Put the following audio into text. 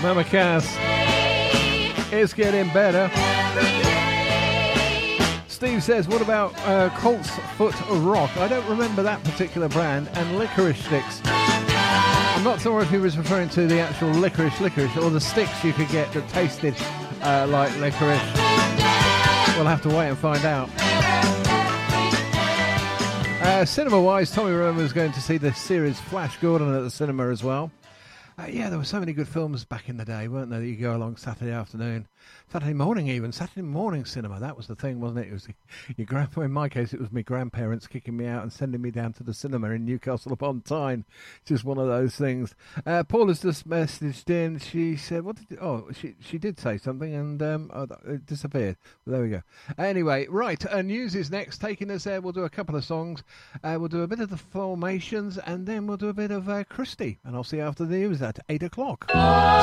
Mama Cass. It's getting better. Steve says, what about Colt's Foot Rock? I don't remember that particular brand. And licorice sticks. I'm not sure if he was referring to the actual licorice or the sticks you could get that tasted like licorice. We'll have to wait and find out. Cinema-wise, Tommy remembers going to see the series Flash Gordon at the cinema as well. Yeah, there were so many good films back in the day, weren't there, that you go along Saturday afternoon, Saturday morning even, Saturday morning cinema, that was the thing, wasn't it? It was your grandpa, in my case, it was my grandparents kicking me out and sending me down to the cinema in Newcastle upon Tyne. Just one of those things. Paula's just messaged in, she said, she did say something and it disappeared. Well, there we go. Anyway, right, news is next, taking us there, we'll do a couple of songs, we'll do a bit of the Formations and then we'll do a bit of Christie, and I'll see you after the news at 8 o'clock.